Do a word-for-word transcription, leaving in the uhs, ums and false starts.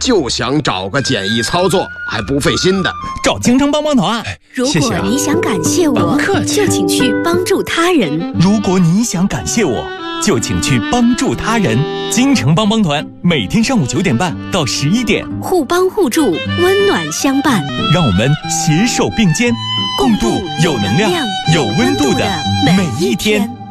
就想找个简易操作还不费心的， 找京城帮帮团。 如果你想感谢我，就请去帮助他人。 如果你想感谢我，就请去帮助他人。京城帮帮团每天上午九点半到十一点， 互帮互助，温暖相伴。 让我们携手并肩，共度有能量、有温度的每一天。